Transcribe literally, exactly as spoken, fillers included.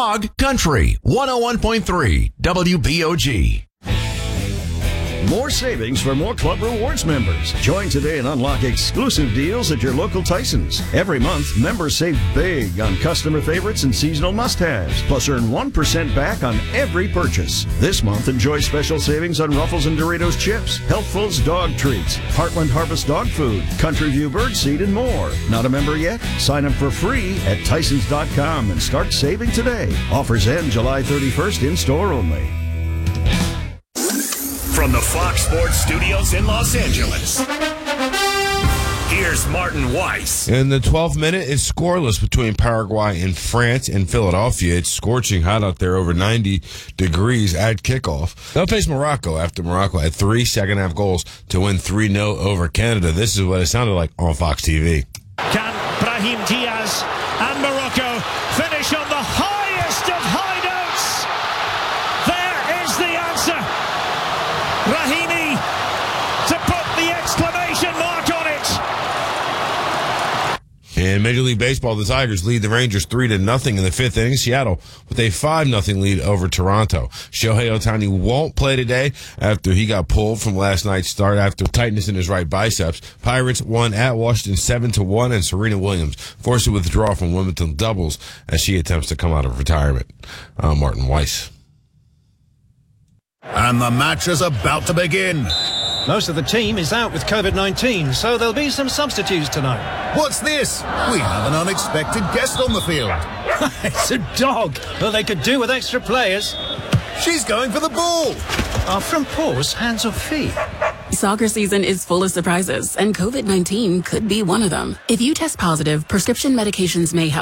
Dog Country, one oh one point three W B O G. More savings for more Club Rewards members. Join today and unlock exclusive deals at your local Tyson's. Every month, members save big on customer favorites and seasonal must-haves. Plus, earn one percent back on every purchase. This month, enjoy special savings on Ruffles and Doritos chips, Healthful's dog treats, Heartland Harvest dog food, Country View birdseed, and more. Not a member yet? Sign up for free at Tysons dot com and start saving today. Offers end July thirty-first, in-store only. From the Fox Sports Studios in Los Angeles, here's Martin Weiss. In the twelfth minute, it's scoreless between Paraguay and France and Philadelphia. It's scorching hot out there, over ninety degrees at kickoff. They'll face Morocco after Morocco had three second-half goals to win three nil over Canada. This is what it sounded like on Fox T V. Can Brahim Diaz and Morocco finish on the highest of high notes? There is the answer. Rahimi to put the exclamation mark on it. In Major League Baseball, the Tigers lead the Rangers three to nothing in the fifth inning. Seattle with a five nothing lead over Toronto. Shohei Ohtani won't play today after he got pulled from last night's start after tightness in his right biceps. Pirates won at Washington seven to one, and Serena Williams forced to withdraw from Wimbledon doubles as she attempts to come out of retirement. Uh, Martin Weiss. And the match is about to begin. Most of the team is out with COVID nineteen, so there'll be some substitutes tonight. What's this? We have an unexpected guest on the field. It's a dog, but they could do with extra players. She's going for the ball. Are front paws hands or feet? Soccer season is full of surprises, and COVID nineteen could be one of them. If you test positive, prescription medications may help.